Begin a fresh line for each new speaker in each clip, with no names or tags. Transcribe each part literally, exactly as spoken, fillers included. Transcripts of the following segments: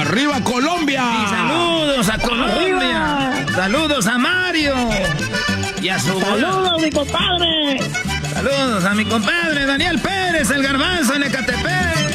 ¡Arriba Colombia!
Y saludos a Colombia. ¡Arriba! Saludos a Mario. Y a su...
¡Saludos, mi compadre!
Saludos a mi compadre Daniel Pérez, el garbanzo en Ecatepec.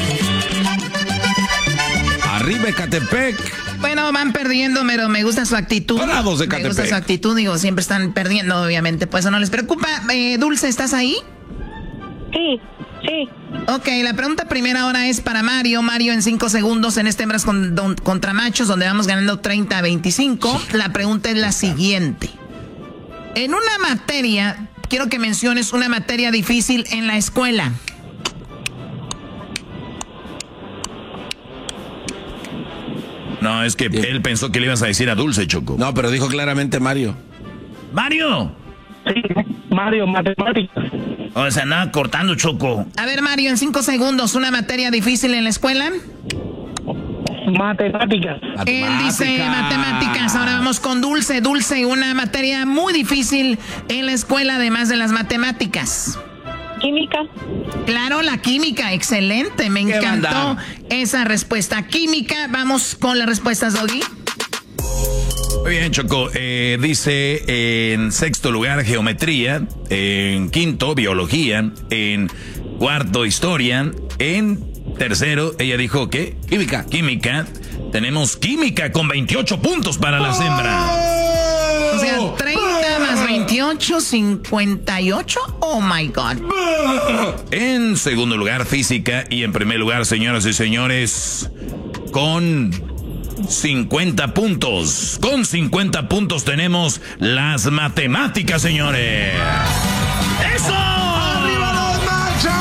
¡Arriba Ecatepec!
Bueno, van perdiendo, pero me gusta su actitud.
Bravos de
me gusta su actitud, digo, siempre están perdiendo, obviamente, pues eso no les preocupa. Eh, Dulce, ¿estás ahí?
Sí, sí.
Ok, la pregunta primera ahora es para Mario. Mario, en cinco segundos en este hembras con, don, contra machos, donde vamos ganando treinta a veinticinco. La pregunta es la siguiente. En una materia, quiero que menciones una materia difícil en la escuela.
No, es que él pensó que le ibas a decir a Dulce, Choco.
No, pero dijo claramente Mario.
¡Mario!
Sí, Mario, matemáticas.
O sea, nada cortando, Choco.
A ver, Mario, en cinco segundos, ¿una materia difícil en la escuela?
Matemáticas.
Él dice matemáticas. Ahora vamos con Dulce. Dulce, una materia muy difícil en la escuela, además de las matemáticas.
Química.
Claro, la química, excelente, me encantó
banda?
esa respuesta. Química, vamos con las respuestas, Doggy.
Muy bien, Choco. Eh, dice en sexto lugar geometría, en quinto biología, en cuarto historia, en tercero, ella dijo ¿qué?
Química.
Química. Tenemos química con veintiocho puntos para las hembras.
O sea, treinta más veintiocho, cincuenta y ocho. Oh my God.
En segundo lugar, física. Y en primer lugar, señoras y señores, con cincuenta puntos. Con cincuenta puntos tenemos las matemáticas, señores. ¡Eso!
¡Arriba los machos!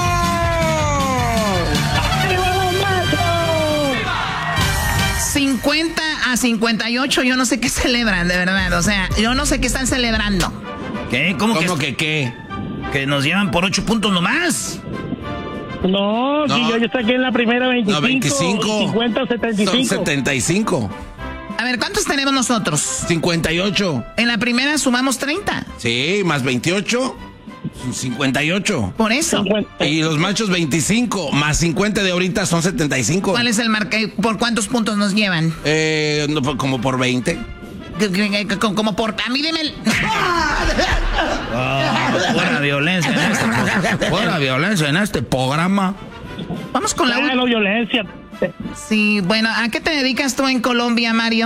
¡Arriba los machos!
cincuenta a cincuenta y ocho, yo no sé qué celebran, de verdad. O sea, yo no sé qué están celebrando.
¿Qué? ¿Cómo,
¿Cómo
que,
que qué?
que nos llevan por ocho puntos nomás?
No,
No.
si yo, yo saqué en la primera veinticinco,
No, veinticinco.
cincuenta, setenta y
Son
cinco.
setenta y cinco.
A ver, ¿cuántos tenemos nosotros?
cincuenta y ocho.
En la primera sumamos treinta.
Sí, más veintiocho. cincuenta y ocho.
Por eso.
cincuenta.
Y los machos veinticinco. Más cincuenta de ahorita son setenta y cinco.
¿Cuál es el marca? ¿Por cuántos puntos nos llevan?
Eh, no, como por veinte.
Como por... A mí dime el...
Oh, fuera violencia en este, fuera violencia en este programa.
Vamos con la
Ah,
última.
no, violencia.
Sí, bueno, ¿a qué te dedicas tú en Colombia, Mario?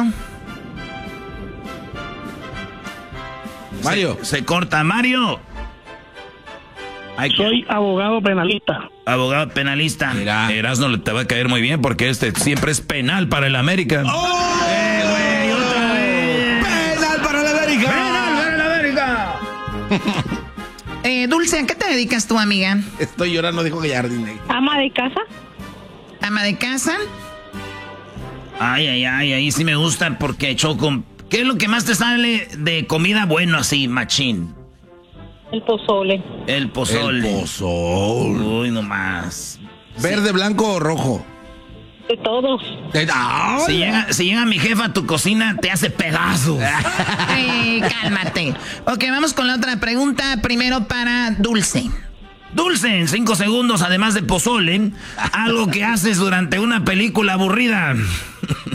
Mario.
Se, se corta, Mario. Ay,
Soy abogado penalista.
abogado penalista.
Mira.
Erasno le te va a caer muy bien porque este siempre es penal para el América.
¡Oh!
¡Eh, güey! ¡Otra vez!
¡Penal para la América!
¡Penal para el América!
Eh, Dulce, ¿a qué te dedicas tú, amiga?
Estoy llorando, dijo Gallardine.
¿Ama de casa?
¿Ama de casa?
Ay, ay, ay, ahí sí me gusta porque Choco. ¿Qué es lo que más te sale de comida bueno así, machín?
El pozole.
El pozole.
El pozole.
Uy, nomás.
¿Verde, blanco o rojo?
De todos.
Eh, ¡ay!
Si llega, si llega mi jefa a tu cocina, te hace pedazos.
Eh, cálmate. Ok, vamos con la otra pregunta. Primero para Dulce.
Dulce, en cinco segundos, además de pozole, algo que haces durante una película aburrida.